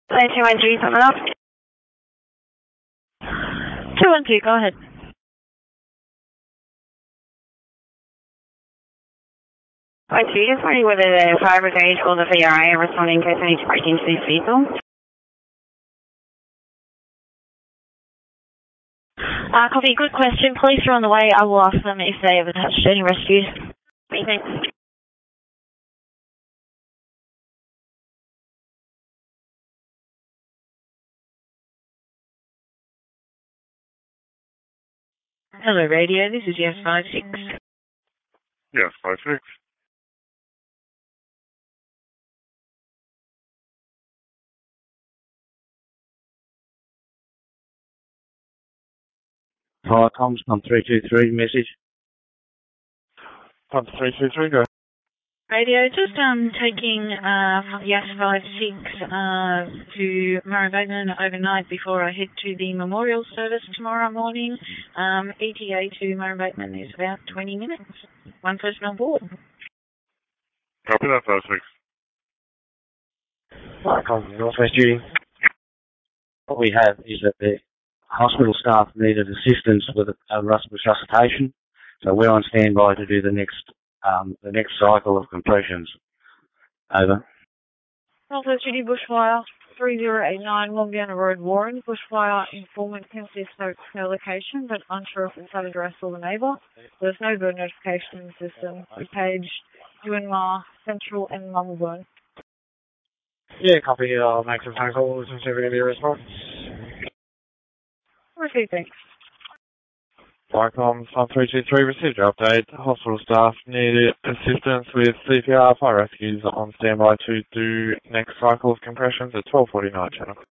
213, someone else. 212, go ahead. Right, so you just wondering whether the fire brigade or the VRA are responding in case they need to break into this vehicle? Copy, good question. Police are on the way. I will ask them if they have attached any rescues. What do you think? Hello, radio. This is Yes 56. Yes, 56. Hi, comms, 323, message. 323, go. Radio, just taking Yes 56 to Murray Bateman overnight before I head to the memorial service tomorrow morning. ETA to Murray Bateman is about 20 minutes. One person on board. Copy that, 56. Hi, comms, Northwest Duty. What we have is that the hospital staff needed assistance with a resuscitation, so we're on standby to do the next cycle of compressions. Over. Northwest Duty Bushfire 3089 Longdowner Road, Warren. Bushfire informant can assist her location, but unsure if it's had address or the neighbour. There's no bird notification in the system. Page Duanmar Central and Mummelburn. Yeah, copy. I'll make some phone calls and see if we can be a response. Received, thanks. Viacom 323, received your update. Hospital staff needed assistance with CPR. Fire rescues on standby to do next cycle of compressions at 12:49 channel.